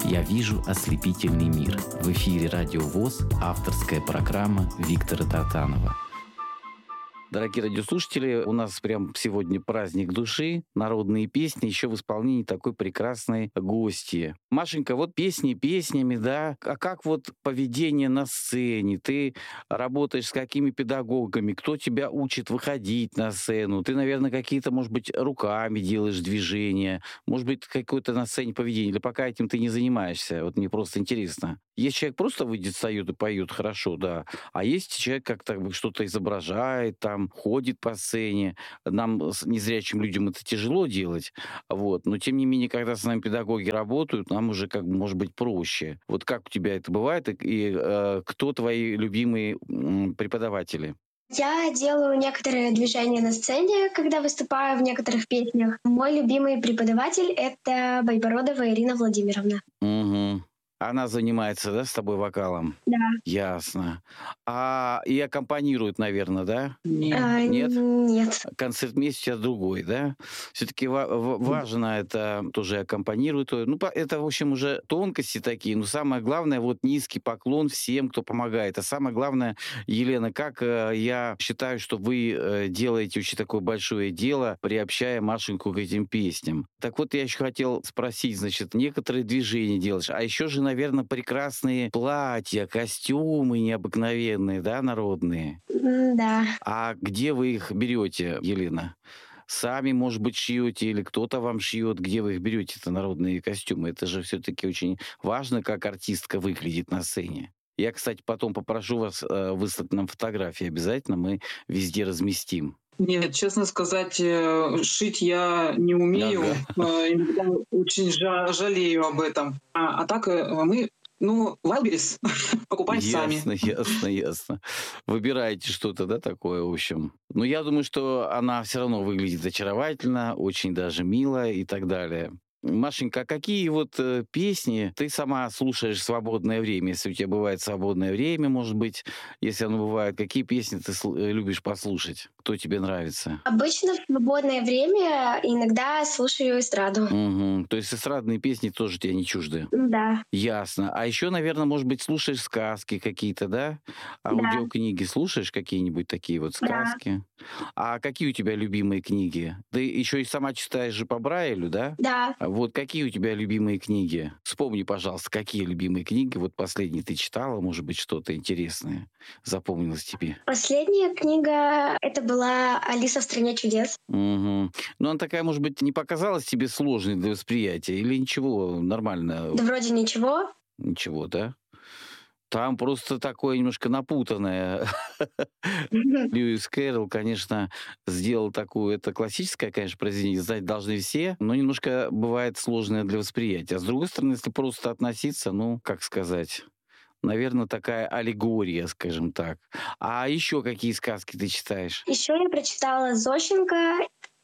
«Я вижу ослепительный мир». В эфире «Радио ВОС» авторская программа Виктора Татанова. Дорогие радиослушатели, у нас прям сегодня праздник души, народные песни, еще в исполнении такой прекрасной гости. Машенька, вот песни песнями, да, а как вот поведение на сцене? Ты работаешь с какими педагогами? Кто тебя учит выходить на сцену? Ты, наверное, какие-то, может быть, руками делаешь движения, может быть, какое-то на сцене поведение, или пока этим ты не занимаешься? Вот мне просто интересно. Есть человек просто выйдет, встает и поет хорошо, да, а есть человек как-то что-то изображает, там, ходит по сцене. Нам, незрячим людям, это тяжело делать, вот, но тем не менее, когда с нами педагоги работают, нам уже как бы может быть проще. Вот как у тебя это бывает, и кто твои любимые преподаватели? Я делаю некоторые движения на сцене, когда выступаю в некоторых песнях. Мой любимый преподаватель — это Байбородова Ирина Владимировна. Угу. Она занимается, да, с тобой вокалом? Да. Ясно. И аккомпанирует, наверное, да? Нет? Нет. Концертмейстер у тебя другой, да? Все-таки важно это тоже аккомпанирует. Ну, это, в общем, уже тонкости такие. Но самое главное, вот низкий поклон всем, кто помогает. А самое главное, Елена, как я считаю, что вы делаете очень такое большое дело, приобщая Машеньку к этим песням. Так вот, я еще хотел спросить, значит, некоторые движения делаешь, а еще же, наверное, прекрасные платья, костюмы необыкновенные, да, народные? Да. А где вы их берете, Елена? Сами, может быть, шьете или кто-то вам шьет? Где вы их берете, это народные костюмы? Это же все-таки очень важно, как артистка выглядит на сцене. Я, кстати, потом попрошу вас выслать нам фотографии обязательно, мы везде разместим. Нет, честно сказать, шить я не умею. Иногда очень жалею об этом. А так мы, Wildberries покупаем сами. Ясно. Выбираете что-то, да, такое, в общем. Но я думаю, что она все равно выглядит очаровательно, очень даже мило и так далее. Машенька, а какие вот песни ты сама слушаешь в свободное время? Если у тебя бывает свободное время, может быть, если оно бывает, какие песни ты любишь послушать? Кто тебе нравится? Обычно в свободное время иногда слушаю эстраду. Угу. То есть эстрадные песни тоже тебе не чужды? Да. Ясно. А еще, наверное, может быть, слушаешь сказки какие-то, да? Аудиокниги слушаешь какие-нибудь такие вот сказки? Да. А какие у тебя любимые книги? Ты еще и сама читаешь же по Брайлю, да? Да. Вот какие у тебя любимые книги? Вспомни, пожалуйста, какие любимые книги вот последние ты читала, может быть, что-то интересное запомнилось тебе? Последняя книга — это была «Алиса в стране чудес». Угу. Ну, она такая, может быть, не показалась тебе сложной для восприятия или ничего, нормально? Да вроде ничего. Ничего, да? Там просто такое немножко напутанное. Льюис Кэрролл, конечно, сделал такую, это классическое, конечно, произведение, знать должны все, но немножко бывает сложное для восприятия. А с другой стороны, если просто относиться, как сказать, наверное, такая аллегория, скажем так. А еще какие сказки ты читаешь? Еще я прочитала Зощенко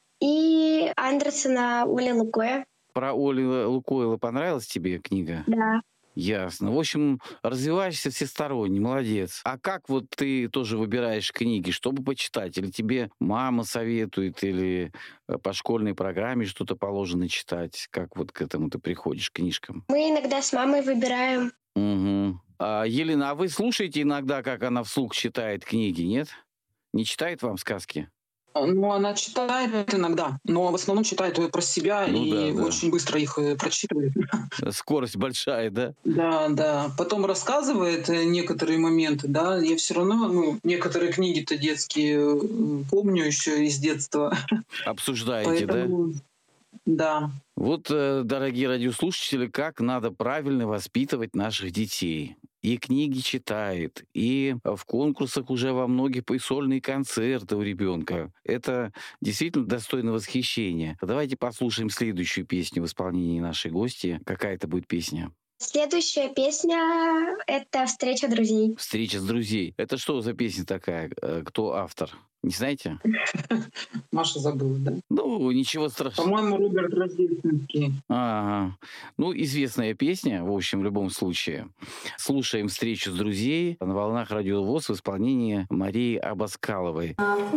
и Андерсона Оли Лукоя. Про Оли Лукойла понравилась тебе книга? Да. Ясно. В общем, развиваешься всесторонне, молодец. А как вот ты тоже выбираешь книги, чтобы почитать? Или тебе мама советует, или по школьной программе что-то положено читать? Как вот к этому ты приходишь, к книжкам? Мы иногда с мамой выбираем. Угу. Елена, а вы слушаете иногда, как она вслух читает книги, нет? Не читает вам сказки? Она читает иногда, но в основном читает про себя очень быстро их прочитывает. Скорость большая, да? Да. Потом рассказывает некоторые моменты, да. Я все равно, некоторые книги-то детские помню еще из детства. Обсуждаете, поэтому, да? Вот, дорогие радиослушатели, как надо правильно воспитывать наших детей. И книги читает, и в конкурсах уже во многих и сольные концерты у ребенка. Это действительно достойно восхищения. Давайте послушаем следующую песню в исполнении нашей гости. Какая это будет песня? Следующая песня — это «Встреча друзей». «Встреча с друзей». Это что за песня такая? Кто автор? Не знаете? Маша забыла, да? Ничего страшного. По-моему, Роберт Рождественский. Ага. Известная песня, в общем, в любом случае. Слушаем «Встречу с друзей» на волнах Радио ВОС в исполнении Марии Абаскаловой.